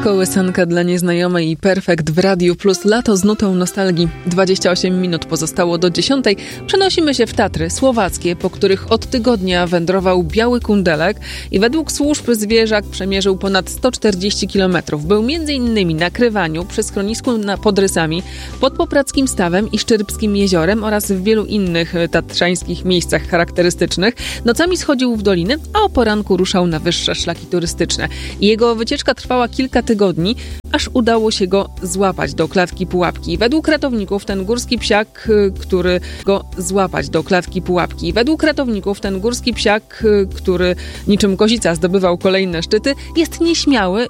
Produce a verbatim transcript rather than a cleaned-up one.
Wszystko łysanka dla nieznajomej i Perfekt w Radiu Plus. Lato z nutą nostalgii. dwadzieścia osiem minut pozostało do dziesiątej. Przenosimy się w Tatry słowackie, po których od tygodnia wędrował biały kundelek i według służb zwierzak przemierzył ponad sto czterdzieści kilometrów. Był między innymi na Krywaniu, przy schronisku na pod Rysami, pod Popradzkim Stawem i Szczyrbskim Jeziorem oraz w wielu innych tatrzańskich miejscach charakterystycznych. Nocami schodził w doliny, a o poranku ruszał na wyższe szlaki turystyczne. I jego wycieczka trwała kilka tygodni, aż udało się go złapać do klatki pułapki. Według ratowników ten górski psiak, który go złapać do klatki pułapki. Według ratowników ten górski psiak, który niczym kozica zdobywał kolejne szczyty, jest nieśmiały